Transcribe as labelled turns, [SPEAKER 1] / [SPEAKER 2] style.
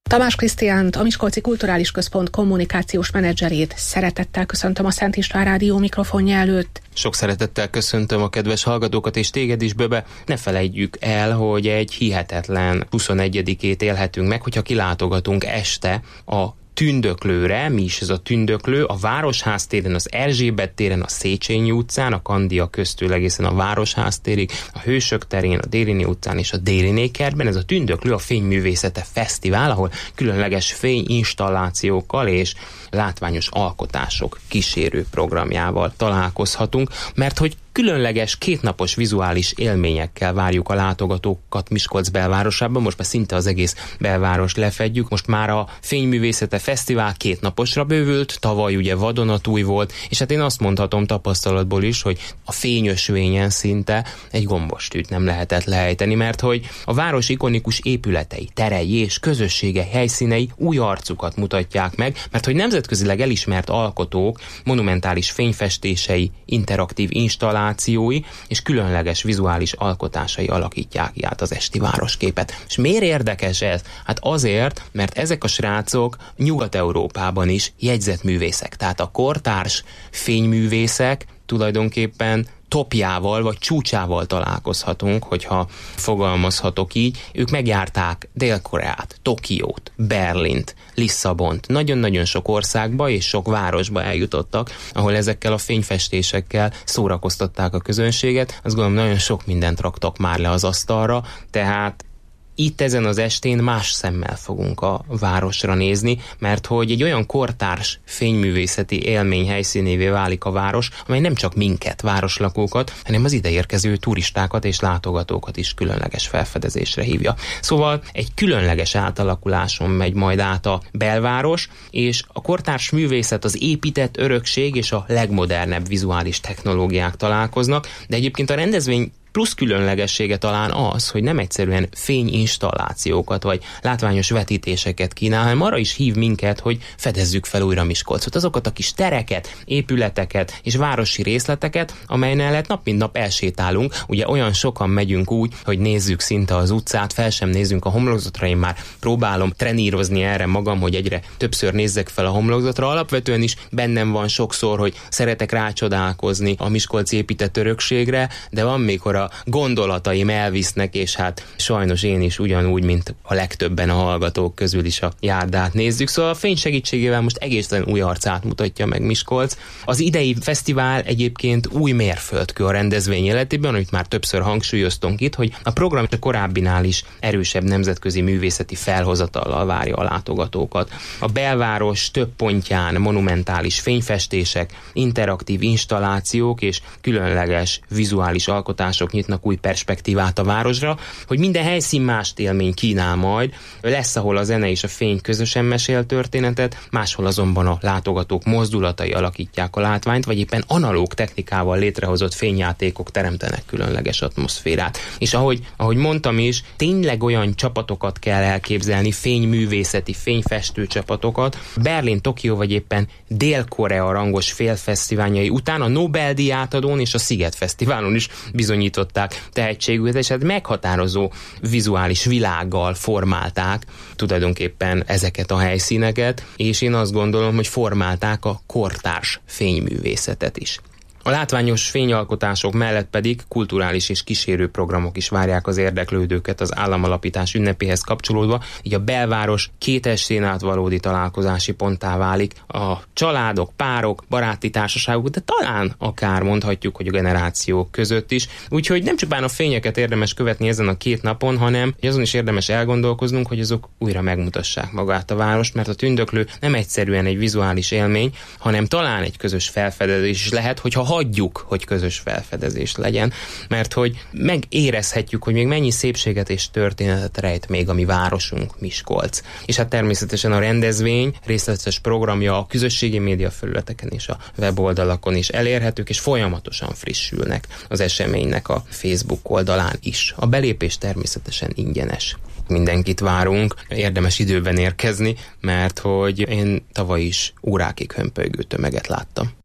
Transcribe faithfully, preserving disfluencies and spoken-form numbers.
[SPEAKER 1] Tamás Krisztiánt, a Miskolci Kulturális Központ kommunikációs menedzserét szeretettel köszöntöm a Szent István Rádió mikrofonja előtt.
[SPEAKER 2] Sok szeretettel köszöntöm a kedves hallgatókat, és téged is, Böbe. Ne felejtjük el, hogy egy hihetetlen huszonegyedikét élhetünk meg, hogyha kilátogatunk este a Tündöklőre. Mi is ez a Tündöklő? A Városház téren, az Erzsébet téren, a Széchenyi utcán, a Kandia köztől egészen a Városház térig, a Hősök terén, a Dériné utcán és a Dériné kertben. Ez a Tündöklő a Fényművészete Fesztivál, ahol különleges fényinstallációkkal és látványos alkotások kísérő programjával találkozhatunk, mert hogy különleges kétnapos vizuális élményekkel várjuk a látogatókat Miskolc belvárosában. Most már szinte az egész belvárost lefedjük. Most már a Fényművészete Fesztivál két naposra bővült, tavaly ugye vadonatúj volt, és hát én azt mondhatom tapasztalatból is, hogy a fényösvényen szinte egy gombostűt nem lehetett lehelyteni, mert hogy a város ikonikus épületei, terei és közössége helyszínei új arcukat mutatják meg, mert hogy nemzetközileg elismert alkotók monumentális fényfestései, interaktív installációi és különleges vizuális alkotásai alakítják át az esti városképet. És miért érdekes ez? Hát azért, mert ezek a srácok Nyugat-Európában is jegyzett művészek. Tehát a kortárs fényművészek tulajdonképpen topjával vagy csúcsával találkozhatunk, hogyha fogalmazhatok így. Ők megjárták Dél-Koreát, Tokiót, Berlint, Lisszabont, nagyon-nagyon sok országba és sok városba eljutottak, ahol ezekkel a fényfestésekkel szórakoztatták a közönséget. Azt gondolom, nagyon sok mindent raktak már le az asztalra, tehát itt ezen az estén más szemmel fogunk a városra nézni, mert hogy egy olyan kortárs fényművészeti élmény helyszínévé válik a város, amely nem csak minket, városlakókat, hanem az ideérkező turistákat és látogatókat is különleges felfedezésre hívja. Szóval egy különleges átalakuláson megy majd át a belváros, és a kortárs művészet, az épített örökség és a legmodernebb vizuális technológiák találkoznak, de egyébként a rendezvény plusz különlegessége talán az, hogy nem egyszerűen fényinstallációkat vagy látványos vetítéseket kínál, hanem arra is hív minket, hogy fedezzük fel újra Miskolcot. Azokat a kis tereket, épületeket és városi részleteket, amelyen lehet nap mint nap elsétálunk. Ugye olyan sokan megyünk úgy, hogy nézzük szinte az utcát, fel sem nézzünk a homlokzatra. Én már próbálom trenírozni erre magam, hogy egyre többször nézzek fel a homlokzatra. Alapvetően is bennem van sokszor, hogy szeretek rácsodálkozni a miskolci épített örökségre, de van mikor a gondolataim elvisznek, és hát sajnos én is ugyanúgy, mint a legtöbben a hallgatók közül is a járdát nézzük. Szóval a fény segítségével most egészen új arcát mutatja meg Miskolc. Az idei fesztivál egyébként új mérföldkő a rendezvény életében, amit már többször hangsúlyoztunk itt, hogy a program a korábbinál is erősebb nemzetközi művészeti felhozatallal várja a látogatókat. A belváros több pontján monumentális fényfestések, interaktív installációk és különleges vizuális alkotások nyitnak új perspektívát a városra, hogy minden helyszín más élmény kínál majd. Lesz, ahol a zene és a fény közösen mesél történetet, máshol azonban a látogatók mozdulatai alakítják a látványt, vagy éppen analóg technikával létrehozott fényjátékok teremtenek különleges atmoszférát. És ahogy, ahogy mondtam is, tényleg olyan csapatokat kell elképzelni, fényművészeti, fényfestő csapatokat. Berlin, Tokió vagy éppen Dél-Korea rangos félfesztiványai után a Nobel-díj átadón és a Sziget Fesztiválon is bizonyították tehetségüket, és hát meghatározó vizuális világgal formálták tulajdonképpen ezeket a helyszíneket, és én azt gondolom, hogy formálták a kortárs fényművészetet is. A látványos fényalkotások mellett pedig kulturális és kísérő programok is várják az érdeklődőket az államalapítás ünnepéhez kapcsolódva, így a belváros két estén át valódi találkozási ponttá válik. A családok, párok, baráti társaságok, de talán akár mondhatjuk, hogy a generációk között is. Úgyhogy nem csupán a fényeket érdemes követni ezen a két napon, hanem azon is érdemes elgondolkoznunk, hogy azok újra megmutassák magát a várost, mert a Tündöklő nem egyszerűen egy vizuális élmény, hanem talán egy közös felfedezés is lehet, hogyha hagyjuk, hogy közös felfedezés legyen, mert hogy megérezhetjük, hogy még mennyi szépséget és történetet rejt még a mi városunk, Miskolc. És hát természetesen a rendezvény részletes programja a közösségi média felületeken és a weboldalakon is elérhetők, és folyamatosan frissülnek az eseménynek a Facebook oldalán is. A belépés természetesen ingyenes. Mindenkit várunk, érdemes időben érkezni, mert hogy én tavaly is órákig hömpölygő tömeget láttam.